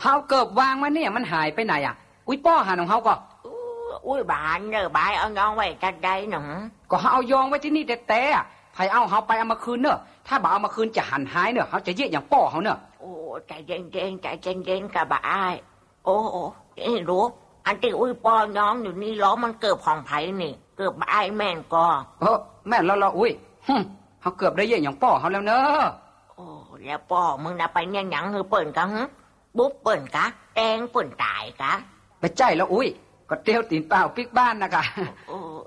เฮาเกิบวางมาเนี่ยมันหายไปไหนอ่ะอุ้ยป้อหันของเฮาก็อุ้ยบานเนอะบายเอายองไว้จัดใดหนูก็เฮาเอายองไว้ที่นี่แต่ไผเอาเฮาไปเอามาคืนเนอะถ้าบ่เอามาคืนจะหันหายเนอะเฮาจะเยี่ยอย่างป้อเฮาเนอะโอ้ใจเย็นๆใจเย็นๆกับบายโอ้นี่รู้อันที่อุ้ยป้อน้องอยู่นี่ล้อมันเกิบของไผ่นี่เกิบบายแม่นก็แม่นแล้วอุ้ยเฮาเกือบได้เยี่ยอย่างป้อเฮาแล้วเนอะโอ้แล้วป้อมึงน่ะไปเนี่ยหยังคือเปิ่นกะฮะบุ๊บเปิ่นกะแตงเปิ่นตายกะไปใจแล้วอุ้ยก็เตี้ยวตีนเปล่าปิกบ้านนะกะ